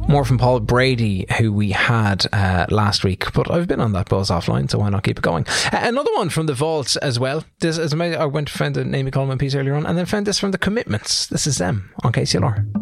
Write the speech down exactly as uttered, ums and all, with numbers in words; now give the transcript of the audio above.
More from Paul Brady, who we had uh, last week, but I've been on that buzz offline, so why not keep it going? Uh, another one from the Vaults as well. This is amazing. I went to find the Amy Coleman piece earlier on, and then found this from the Commitments. This is them on K C L R.